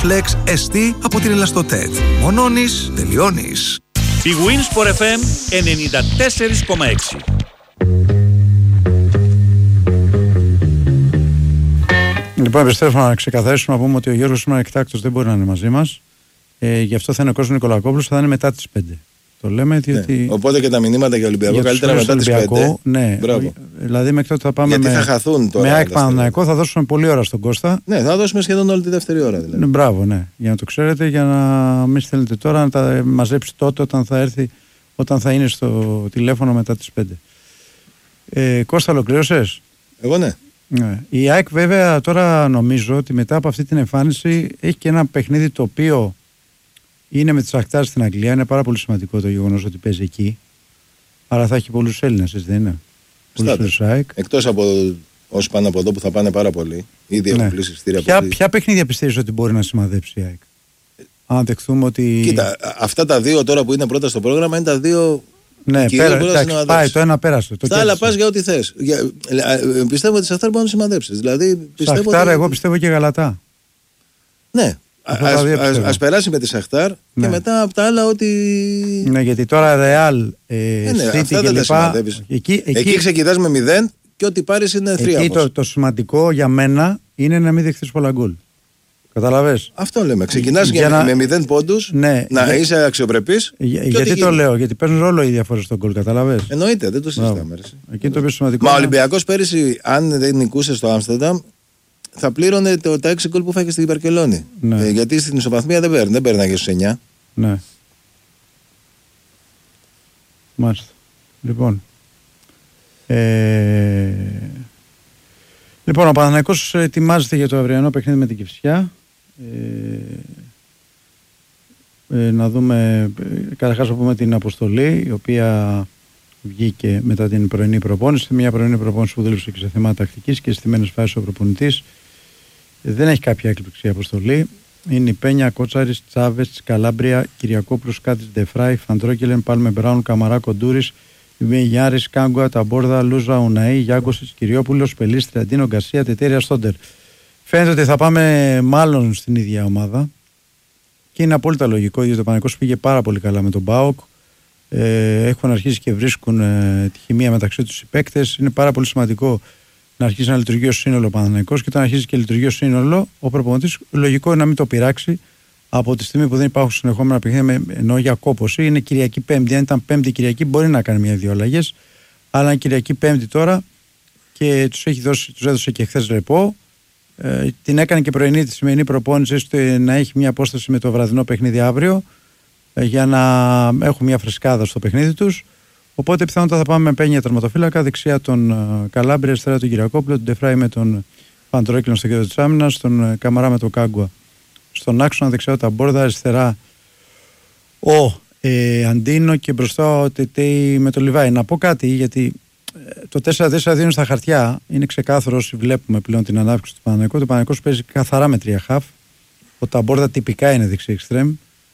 Flex ST από την Ελαστοτέτ. Μονώνεις, τελειώνεις. Η Winsport FM 94,6. Λοιπόν, επιστρέφουμε να ξεκαθαρίσουμε να πούμε ότι ο Γιώργος σήμερα εκτάκτος δεν μπορεί να είναι μαζί μας. Γι' αυτό θα είναι ο Κώστας Νικολακόπουλος, θα είναι μετά τις 5. Το λέμε διότι. Οπότε και τα μηνύματα για Ολυμπιακό καλύτερα μετά τις 5. Ναι, δηλαδή μέχρι τότε θα πάμε. Γιατί θα χαθούν τώρα. Με ΑΕΚ Παναθηναϊκό θα δώσουμε πολλή ώρα στον Κώστα. Ναι, θα δώσουμε σχεδόν όλη τη δεύτερη ώρα δηλαδή. Μπράβο, ναι. Για να το ξέρετε, για να μην στέλνετε τώρα να τα μαζέψει τότε όταν θα είναι στο τηλέφωνο μετά τις 5. Κώστα, ολοκλήρωσες? Εγώ ναι. Ναι. Η ΑΕΚ βέβαια τώρα νομίζω ότι μετά από αυτή την εμφάνιση έχει και ένα παιχνίδι το οποίο είναι με τη Σαχτάρ στην Αγγλία. Είναι πάρα πολύ σημαντικό το γεγονός ότι παίζει εκεί. Άρα θα έχει πολλούς Έλληνες, έτσι δεν είναι? Εκτός από όσοι πάνε από εδώ που θα πάνε πάρα πολύ. Ήδη έχουν κλείσει εισιτήρια. Ποια παιχνίδια πιστεύεις ότι μπορεί να σημαδέψει η ΑΕΚ? Αν δεχθούμε ότι. Κοίτα, αυτά τα δύο τώρα που είναι πρώτα στο πρόγραμμα είναι τα δύο. Ναι, πάει, το ένα πέρασε. Στα άλλα πας για ό,τι θες. Πιστεύω ότι Σαχτάρ μπορεί να σημαδέψεις. Δηλαδή, Σαχτάρ, εγώ πιστεύω και Γαλατά. Ναι. Ας περάσει με τη Σαχτάρ και μετά από τα άλλα ότι. Ναι, γιατί τώρα Ρεάλ, αυτά δεν τα σημαδεύεις. Εκεί ξεκινάς με 0 και ό,τι πάρεις είναι θρίαμβος. Εκεί το σημαντικό για μένα είναι να μην δεχθείς πολλά γκολ. Καταλαβες. Αυτό λέμε. Ξεκινάς με 0 πόντους, ναι, να είσαι αξιοπρεπής. Γιατί το λέω? Γιατί παίζουν ρόλο οι διαφορές στον γκολ, καταλαβες. Εννοείται, δεν το συζητάμε. Εκεί το πιο σημαντικό. Μα ο Ολυμπιακός πέρυσι, αν δεν νικούσε στο Άμστερνταμ, θα πλήρωνε τα 6 γκολ που φάγε στην Βαρκελόνη. Ναι. Γιατί στην ισοβαθμία δεν παίρναγε στους 9. Ναι. Μάλιστα. Λοιπόν. Λοιπόν, ο Παναθηναϊκός ετοιμάζεται για το αυριανό παιχνίδι με την Κηφισιά. Να δούμε, καταρχάς να πούμε την αποστολή, η οποία βγήκε μετά την πρωινή προπόνηση. Μια πρωινή προπόνηση που δούλεψε και σε θέματα τακτικής και στημένες φάσεις ο προπονητής. Δεν έχει κάποια έκπληξη αποστολή. Είναι η Πένια, Κότσαρης, Τσάβες, Καλάμπρια, Κυριακόπουλος, Κάτης, Ντεφράι, Φαντρόκελεν, Πάλμε Μπράουν, Καμαρά, Κοντούρης, Γιάρης, Κάγκουα, Ταμπόρδα, Λούζα, Ουναή, Γιάγκοσιτς, Κυριόπουλος, Πελίστρη, Αντίνο, Γκαρσία, Τετέρια, Στόντερ. Φαίνεται ότι θα πάμε μάλλον στην ίδια ομάδα και είναι απόλυτα λογικό, διότι ο Παναθηναϊκός πήγε πάρα πολύ καλά με τον ΠΑΟΚ. Έχουν αρχίσει και βρίσκουν τη χημεία μεταξύ τους οι παίκτες. Είναι πάρα πολύ σημαντικό να αρχίσει να λειτουργεί ως σύνολο ο Παναθηναϊκός και όταν αρχίζει και λειτουργεί ως σύνολο, ο προπονητής λογικό είναι να μην το πειράξει από τη στιγμή που δεν υπάρχουν συνεχόμενα παιχνίδια, ενώ για κόπωση. Είναι Κυριακή Πέμπτη. Αν ήταν Πέμπτη Κυριακή, μπορεί να κάνει μια-δύο αλλαγές. Αλλά είναι Κυριακή Πέμπτη τώρα και τους έδωσε και χθες ρεπό. Την έκανε και πρωινή τη σημερινή προπόνηση, ώστε να έχει μια απόσταση με το βραδινό παιχνίδι αύριο, για να έχουν μια φρεσκάδα στο παιχνίδι τους. Οπότε πιθανότατα θα πάμε με Πένια τερματοφύλακα, δεξιά τον Καλάμπρια, αριστερά τον Κυριακόπουλο, τον Ντεφράι με τον Παντρόκυλο στο κέντρο της άμυνας, τον Καμαρά με τον Κάγκουα στον άξονα, δεξιά τα Μπόρδα, αριστερά ο Αντίνο και μπροστά ο Τετέι με τον Λιβάη. Να πω κάτι, γιατί το 4-4-2 στα χαρτιά είναι ξεκάθαρο όσοι βλέπουμε πλέον την ανάπτυξη του Παναθηναϊκού. Το Παναθηναϊκός παίζει καθαρά με 3 χαφ. Ο Ταμπόρδα τυπικά είναι δεξί εξτρέμ.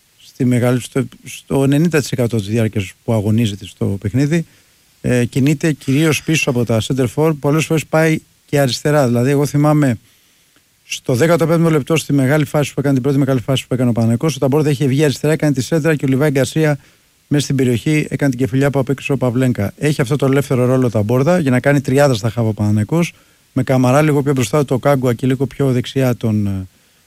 Στο 90% της διάρκειας που αγωνίζεται στο παιχνίδι κινείται κυρίως πίσω από τα center for. Πολλές φορές πάει και αριστερά. Δηλαδή, εγώ θυμάμαι στο 15ο λεπτό στη μεγάλη φάση που έκανε, την πρώτη μεγάλη φάση που έκανε ο Παναθηναϊκός, ο Ταμπόρδα είχε βγει αριστερά, έκανε τη σέντρα και ο Λιβάη Γκαρσία μέσα στην περιοχή έκανε την κεφαλιά που απέκτησε ο Παυλένκα. Έχει αυτό το ελεύθερο ρόλο ο Ταμπόρδα για να κάνει τριάδα στα χάβα ο Παναθηναϊκός, με Καμαρά λίγο πιο μπροστά το Κάγκουα και λίγο πιο δεξιά τον